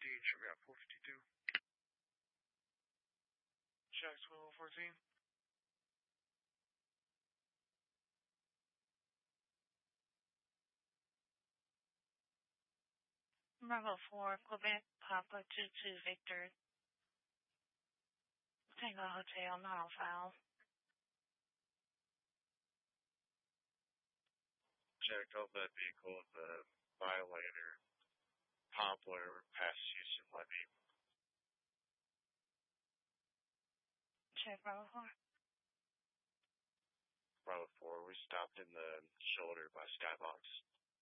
Sugar at 452. Check 1214. Bravo 4, Quebec, Papa 22 Victor. Tango Hotel, not on file. Checked out that vehicle as a violator. Poplar past Houston levy. Check Bravo 4. Bravo 4, we stopped in the shoulder by Skybox.